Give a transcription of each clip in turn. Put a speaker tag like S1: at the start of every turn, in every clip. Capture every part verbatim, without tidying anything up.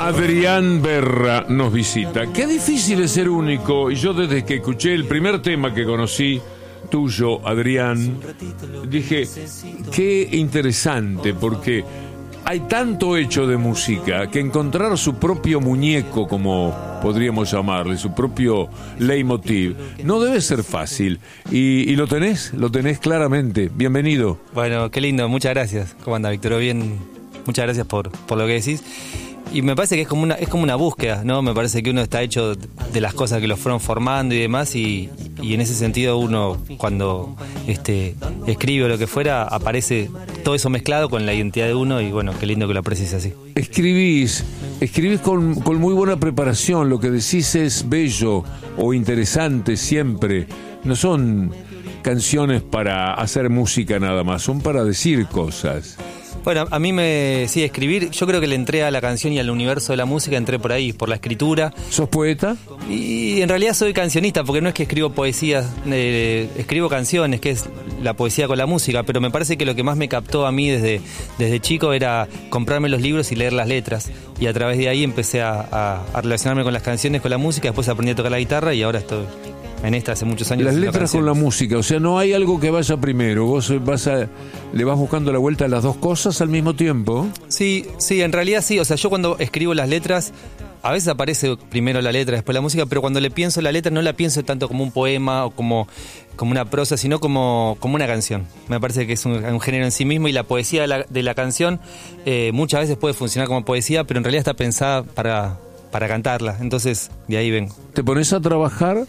S1: Adrián Berra nos visita. Qué difícil es ser único. Y yo desde que escuché el primer tema que conocí tuyo, Adrián, dije, qué interesante, porque hay tanto hecho de música que encontrar su propio muñeco, como podríamos llamarle, su propio leitmotiv, no debe ser fácil. Y, y lo tenés, lo tenés claramente. Bienvenido.
S2: Bueno, qué lindo, muchas gracias. ¿Cómo anda, Víctor? Bien, muchas gracias por, por lo que decís. Y me parece que es como una es como una búsqueda, ¿no? Me parece que uno está hecho de las cosas que lo fueron formando y demás, y, y en ese sentido uno, cuando este escribe o lo que fuera, aparece todo eso mezclado con la identidad de uno, y bueno, qué lindo que lo aprecies así.
S1: Escribís, escribís con, con muy buena preparación, lo que decís es bello o interesante siempre. No son canciones para hacer música nada más, son para decir cosas.
S2: Bueno, a mí me... Sí, escribir, yo creo que le entré a la canción y al universo de la música, entré por ahí, por la escritura.
S1: ¿Sos poeta?
S2: Y en realidad soy cancionista, porque no es que escribo poesías, eh, escribo canciones, que es la poesía con la música, pero me parece que lo que más me captó a mí desde, desde chico era comprarme los libros y leer las letras. Y a través de ahí empecé a, a, a relacionarme con las canciones, con la música, después aprendí a tocar la guitarra y ahora estoy en esta hace muchos años.
S1: Las letras con la música, o sea, no hay algo que vaya primero, vos vas a, le vas buscando la vuelta a las dos cosas al mismo tiempo.
S2: Sí, sí, en realidad sí, o sea, yo cuando escribo las letras, a veces aparece primero la letra, después la música, pero cuando le pienso la letra no la pienso tanto como un poema o como, como una prosa, sino como, como una canción. Me parece que es un, un género en sí mismo, y la poesía de la, de la canción eh, muchas veces puede funcionar como poesía, pero en realidad está pensada para, para cantarla, entonces de ahí vengo.
S1: ¿Te pones a trabajar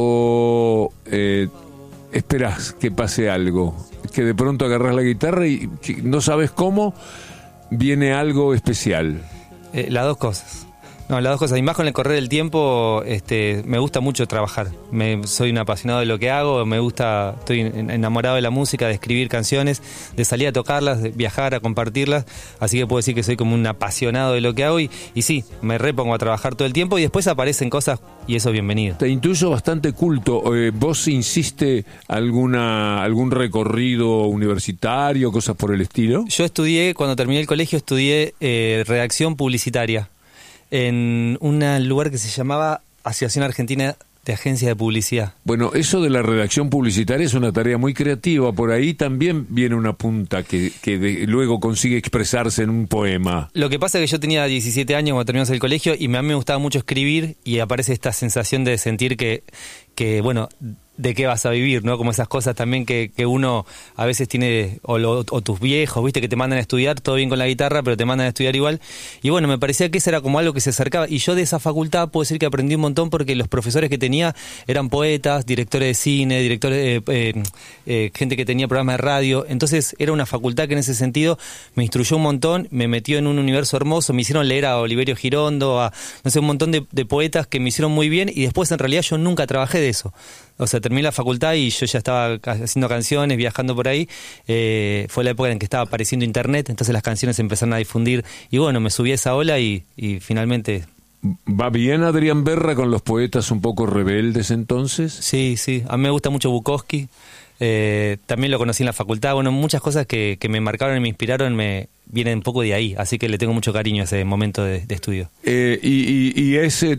S1: o eh, esperás que pase algo? Que de pronto agarrás la guitarra y no sabes cómo viene algo especial.
S2: Eh, las dos cosas. No, las dos cosas. Y más con el correr del tiempo, este, me gusta mucho trabajar. Me, soy un apasionado de lo que hago, me gusta, estoy enamorado de la música, de escribir canciones, de salir a tocarlas, de viajar, a compartirlas. Así que puedo decir que soy como un apasionado de lo que hago, y, y sí, me repongo a trabajar todo el tiempo, y después aparecen cosas, y eso es bienvenido.
S1: Te intuyo bastante culto. Eh, ¿Vos insiste alguna algún recorrido universitario, cosas por el estilo?
S2: Yo estudié, cuando terminé el colegio, estudié eh, redacción publicitaria en un lugar que se llamaba Asociación Argentina de Agencias de Publicidad.
S1: Bueno, eso de la redacción publicitaria es una tarea muy creativa. Por ahí también viene una punta que, que de, luego consigue expresarse en un poema.
S2: Lo que pasa es que yo tenía diecisiete años cuando terminamos el colegio, y a mí me gustaba mucho escribir, y aparece esta sensación de sentir que, que bueno, de qué vas a vivir, ¿no? Como esas cosas también que, que uno a veces tiene, o, lo, o tus viejos, viste, que te mandan a estudiar, todo bien con la guitarra, pero te mandan a estudiar igual. Y bueno, me parecía que eso era como algo que se acercaba. Y yo de esa facultad puedo decir que aprendí un montón, porque los profesores que tenía eran poetas, directores de cine, directores, eh, eh, eh, gente que tenía programas de radio. Entonces era una facultad que en ese sentido me instruyó un montón, me metió en un universo hermoso, me hicieron leer a Oliverio Girondo, a no sé, un montón de, de poetas que me hicieron muy bien, y después en realidad yo nunca trabajé de eso. O sea, terminé la facultad y yo ya estaba haciendo canciones, viajando por ahí. Eh, fue la época en que estaba apareciendo internet, entonces las canciones se empezaron a difundir. Y bueno, me subí a esa ola y, y finalmente...
S1: ¿Va bien Adrián Berra con los poetas un poco rebeldes entonces?
S2: Sí, sí. A mí me gusta mucho Bukowski. Eh, también lo conocí en la facultad. Bueno, muchas cosas que, que me marcaron y me inspiraron me vienen un poco de ahí. Así que le tengo mucho cariño a ese momento de, de estudio.
S1: Eh, y, y, y ese